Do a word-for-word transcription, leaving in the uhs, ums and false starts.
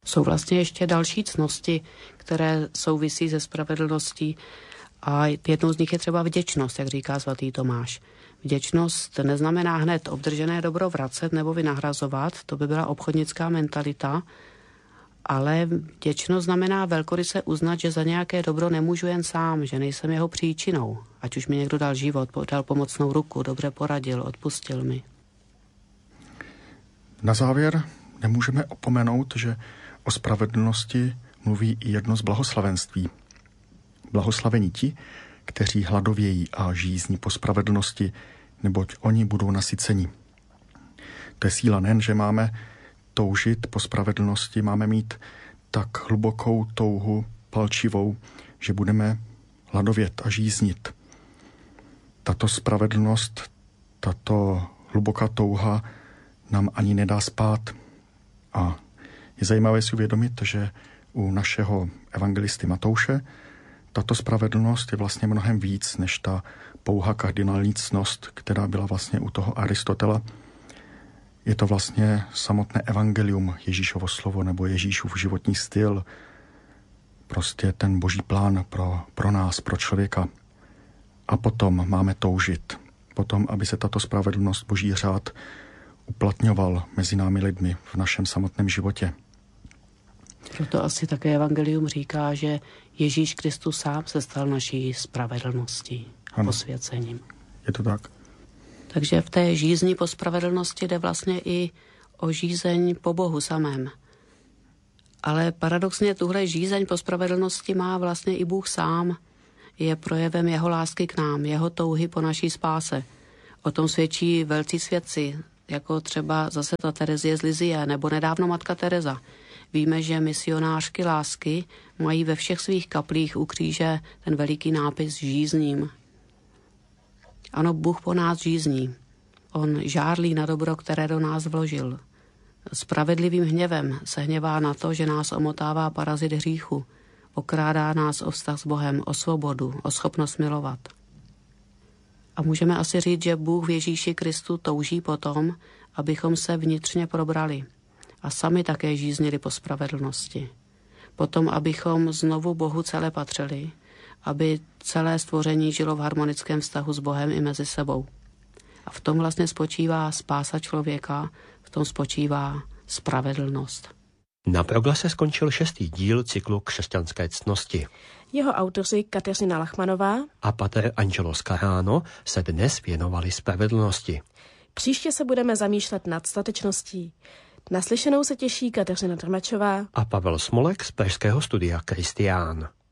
Jsou vlastně ještě další ctnosti, které souvisí se spravedlností a jednou z nich je třeba vděčnost, jak říká svatý Tomáš. Vděčnost neznamená hned obdržené dobro vracet nebo vynahrazovat, to by byla obchodnická mentalita, ale vděčnost znamená velkoryse uznat, že za nějaké dobro nemůžu jen sám, že nejsem jeho příčinou. Ať už mi někdo dal život, dal pomocnou ruku, dobře poradil, odpustil mi. Na závěr nemůžeme opomenout, že o spravedlnosti mluví i jedno z blahoslavenství. Blahoslavení ti, kteří hladovějí a žízní po spravedlnosti, neboť oni budou nasyceni. To je síla nejen, že máme toužit po spravedlnosti, máme mít tak hlubokou touhu palčivou, že budeme hladovět a žíznit. Tato spravedlnost, tato hluboká touha nám ani nedá spát. A je zajímavé si uvědomit, že u našeho evangelisty Matouše tato spravedlnost je vlastně mnohem víc než ta pouhá kardinální ctnost, která byla vlastně u toho Aristotela. Je to vlastně samotné evangelium, Ježíšovo slovo nebo Ježíšův životní styl, prostě ten boží plán pro, pro nás, pro člověka. A potom máme toužit, potom, aby se tato spravedlnost, boží řád uplatňoval mezi námi lidmi v našem samotném životě. Proto asi také evangelium říká, že Ježíš Kristus sám se stal naší spravedlností, ano, posvěcením. Je to tak. Takže v té žízni po spravedlnosti jde vlastně i o žízeň po Bohu samém. Ale paradoxně tuhle žízeň po spravedlnosti má vlastně i Bůh sám. Je projevem jeho lásky k nám, jeho touhy po naší spáse. O tom svědčí velcí svědci, jako třeba zase ta Terezie z Lizie nebo nedávno matka Tereza. Víme, že misionářky lásky mají ve všech svých kaplích u kříže ten veliký nápis žízním. Ano, Bůh po nás žízní. On žárlí na dobro, které do nás vložil. Spravedlivým hněvem se hněvá na to, že nás omotává parazit hříchu. Okrádá nás o vztah s Bohem, o svobodu, o schopnost milovat. A můžeme asi říct, že Bůh v Ježíši Kristu touží potom, abychom se vnitřně probrali a sami také žíznili po spravedlnosti. Potom, abychom znovu Bohu celé patřili, aby celé stvoření žilo v harmonickém vztahu s Bohem i mezi sebou. A v tom vlastně spočívá spása člověka, v tom spočívá spravedlnost. Na Proglase skončil šestý díl cyklu Křesťanské ctnosti. Jeho autoři Kateřina Lachmanová a pater Angelo Scarano se dnes věnovali spravedlnosti. Příště se budeme zamýšlet nad statečností. Naslyšenou se těší Kateřina Drmačová a Pavel Smolek z pražského studia Kristián.